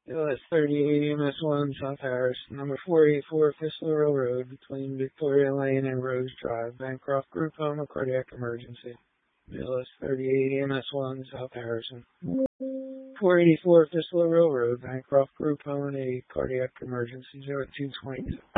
US 38 EMS1 South Harris, number 484 Fistler Road between Victoria Lane and Rose Drive, Bancroft Group Home, a cardiac emergency. US 38 EMS1 South Harrison. 484 Fistler Road, Bancroft Group Home, a cardiac emergency, 0222.